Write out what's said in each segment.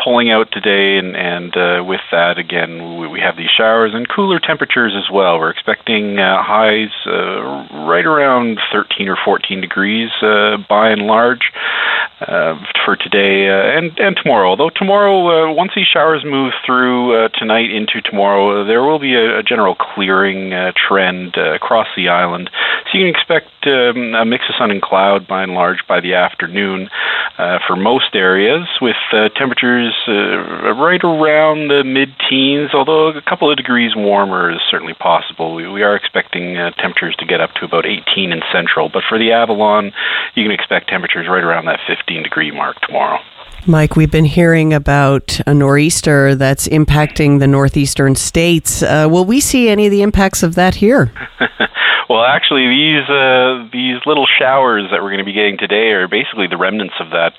pulling out today, and with that, again, we have these showers and cooler temperatures as well. We're expecting highs right around 13 or 14 degrees by and large for today and tomorrow. Although tomorrow, once these showers move through tonight into tomorrow, there will be a general clearing trend across the island. So you can expect a mix of sun and cloud by and large by the afternoon for most areas, with temperatures right around the mid-teens, although a couple of degrees warmer is certainly possible. We are expecting temperatures to get up to about 18 in central, but for the Avalon, you can expect temperatures right around that 15-degree mark tomorrow. Mike, we've been hearing about a nor'easter that's impacting the northeastern states. Will we see any of the impacts of that here? Well, actually, these little showers that we're going to be getting today are basically the remnants of that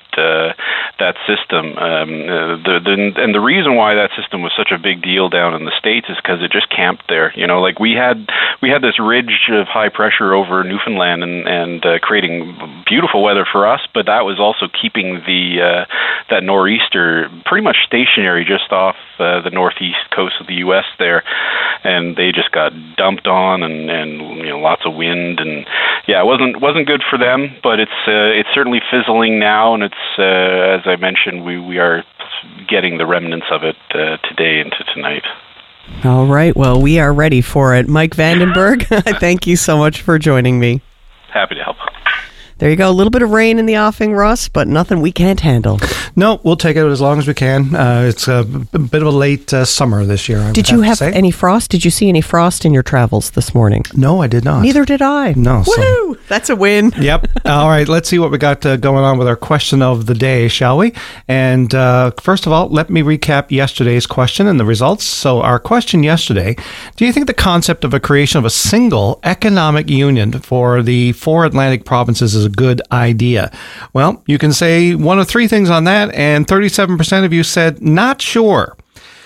system. And the reason why that system was such a big deal down in the States is because it just camped there. You know, like we had this ridge of high pressure over Newfoundland and creating beautiful weather for us, but that was also keeping that nor'easter pretty much stationary just off the northeast coast of the U.S. there, and they just got dumped on and you know, lots of wind, and yeah, it wasn't good for them, but it's certainly fizzling now, and it's as I mentioned, we are getting the remnants of it today into tonight. All right, well, we are ready for it. Mike Vandenberg, thank you so much for joining me. Happy to help. There you go. A little bit of rain in the offing, Russ, but nothing we can't handle. No, we'll take it as long as we can. It's a bit of a late summer this year. Did you have any frost? Did you see any frost in your travels this morning? No, I did not. Neither did I. No. Woo! That's a win. Yep. All right, let's see what we got going on with our question of the day, shall we? And first of all, let me recap yesterday's question and the results. So our question yesterday, do you think the concept of a creation of a single economic union for the 4 Atlantic provinces is a good idea? Well, you can say one of 3 things on that, and 37% of you said not sure.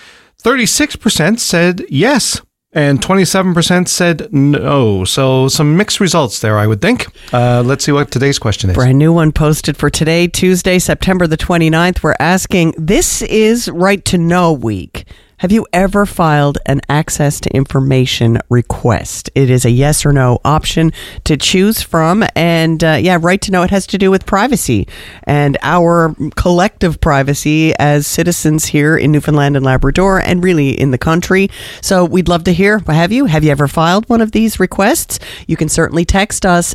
36% said yes, and 27% said no. So some mixed results there, I would think. Let's see what today's question is. Brand new one posted for today, Tuesday, September the 29th. We're asking, this is Right to Know Week. Have you ever filed an access to information request? It is a yes or no option to choose from. And right to know, it has to do with privacy and our collective privacy as citizens here in Newfoundland and Labrador and really in the country. So we'd love to hear, have you ever filed one of these requests? You can certainly text us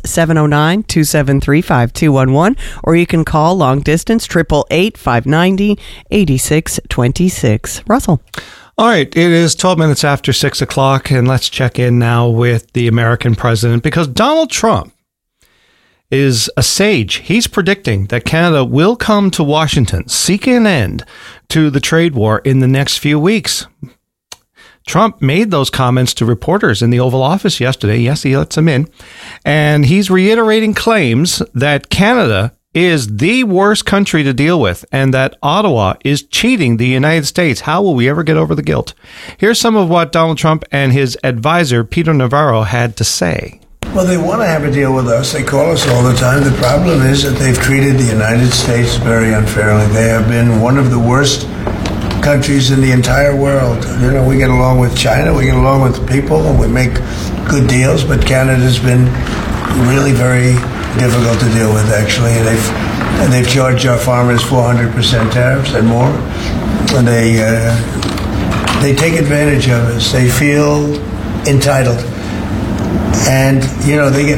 709-273-5211, or you can call long distance 888-590-8626. Russell. All right, it is 12 minutes after 6 o'clock, and let's check in now with the American president, because Donald Trump is a sage. He's predicting that Canada will come to Washington, seek an end to the trade war in the next few weeks. Trump made those comments to reporters in the Oval Office yesterday. Yes, he lets them in. And he's reiterating claims that Canada is the worst country to deal with and that Ottawa is cheating the United States. How will we ever get over the guilt? Here's some of what Donald Trump and his advisor, Peter Navarro, had to say. Well, they want to have a deal with us. They call us all the time. The problem is that they've treated the United States very unfairly. They have been one of the worst countries in the entire world. You know, we get along with China, we get along with people, and we make good deals, but Canada's been really very difficult to deal with, actually. And they've charged our farmers 400% tariffs and more. And they take advantage of us. They feel entitled. And, you know, they get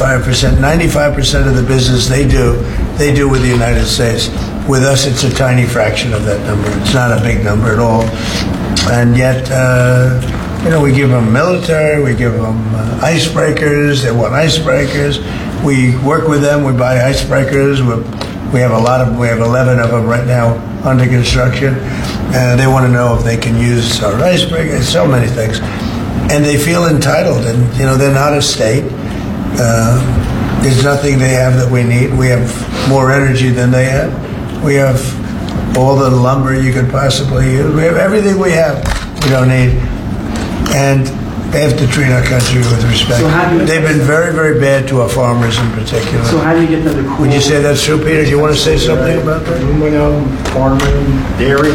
95% of the business they do with the United States. With us, it's a tiny fraction of that number. It's not a big number at all. And yet, you know, we give them military, we give them icebreakers. They want icebreakers. We work with them. We buy icebreakers. We have a lot of. We have 11 of them right now under construction. They want to know if they can use our icebreakers. So many things, and they feel entitled. And you know, they're not a state. There's nothing they have that we need. We have more energy than they have. We have all the lumber you could possibly use. We have everything we have. We don't need, and they have to treat our country with respect. So they've been very, very bad to our farmers in particular. So how do you get them to cool? Would you say that's true, Peter? Do you want to say something about that? Aluminum, farming, dairy.